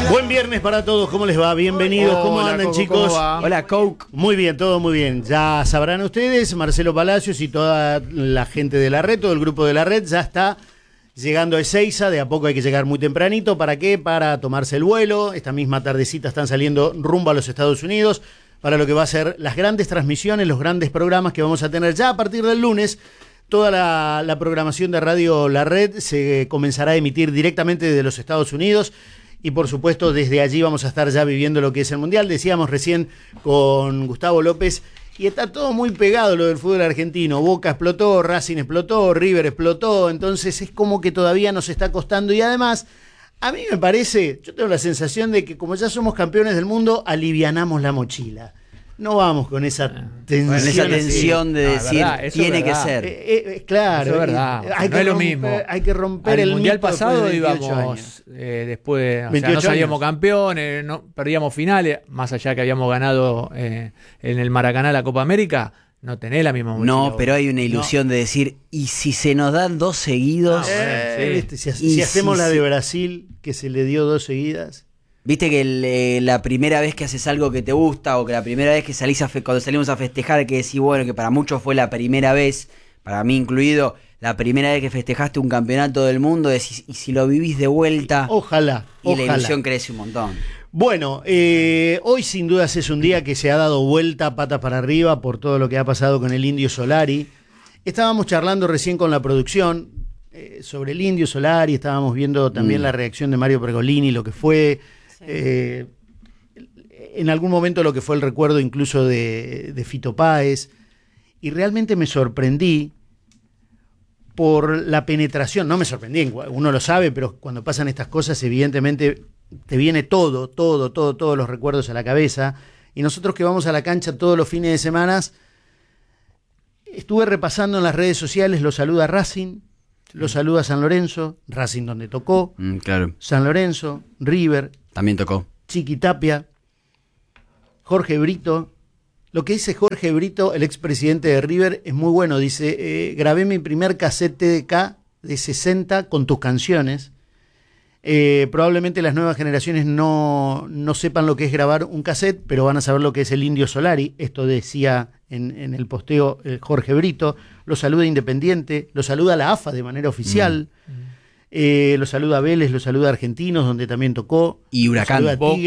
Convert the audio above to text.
Buen viernes para todos, ¿cómo les va? Bienvenidos, ¿cómo andan, Coco, chicos? Hola, Coke. Muy bien, todo muy bien. Ya sabrán ustedes, Marcelo Palacios y toda la gente de la red, todo el grupo de la red ya está llegando a Ezeiza. De a poco hay que llegar muy tempranito. ¿Para qué? Para tomarse el vuelo. Esta misma tardecita están saliendo rumbo a los Estados Unidos para lo que va a ser las grandes transmisiones, los grandes programas que vamos a tener ya a partir del lunes. Toda la programación de Radio La Red se comenzará a emitir directamente desde los Estados Unidos y por supuesto desde allí vamos a estar ya viviendo lo que es el Mundial. Decíamos recién con Gustavo López y está todo muy pegado lo del fútbol argentino. Boca explotó, Racing explotó, River explotó, entonces es como que todavía nos está costando y además a mí me parece, yo tengo la sensación de que como ya somos campeones del mundo alivianamos la mochila. No vamos con esa tensión. Con esa tensión de decir, verdad, tiene que ser. Claro, Eso es verdad. Hay No que es lo romper, mismo. hay que romper Al el mundial mito pasado después de 28 íbamos años. después, o sea, 28 no salíamos años. campeones, no perdíamos finales, más allá que habíamos ganado en el Maracaná la Copa América, no tenés la misma mochila. No, pero hay una ilusión de decir, ¿y si se nos dan dos seguidos? ¿Viste? Si hacemos la de Brasil, que se le dio 2 seguidas. Viste que la primera vez que haces algo que te gusta o que la primera vez que salís cuando salimos a festejar, que decís, bueno, que para muchos fue la primera vez, para mí incluido, la primera vez que festejaste un campeonato del mundo, decís, y si lo vivís de vuelta, Ojalá. y la ilusión crece un montón. Bueno, hoy sin dudas es un día que se ha dado vuelta patas para arriba por todo lo que ha pasado con el Indio Solari. Estábamos charlando recién con la producción sobre el Indio Solari, estábamos viendo también la reacción de Mario Pergolini, lo que fue... en algún momento lo que fue el recuerdo incluso de Fito Páez, y realmente me sorprendí por la penetración. No me sorprendí, uno lo sabe, pero cuando pasan estas cosas evidentemente te viene todos los recuerdos a la cabeza, y nosotros que vamos a la cancha todos los fines de semana, estuve repasando en las redes sociales, lo saluda Racing, lo saluda San Lorenzo, Racing donde tocó, Claro, San Lorenzo, River, también tocó. Chiqui Tapia, Jorge Brito. Lo que dice Jorge Brito, el expresidente de River, es muy bueno. Dice, grabé mi primer cassette TDK de 60 con tus canciones. Probablemente las nuevas generaciones no sepan lo que es grabar un cassette, pero van a saber lo que es el Indio Solari. Esto decía en el posteo Jorge Brito. Lo saluda Independiente, lo saluda la AFA de manera oficial. Lo saluda Vélez, lo saluda Argentinos, donde también tocó. Y Huracán. Lo saluda Tigre.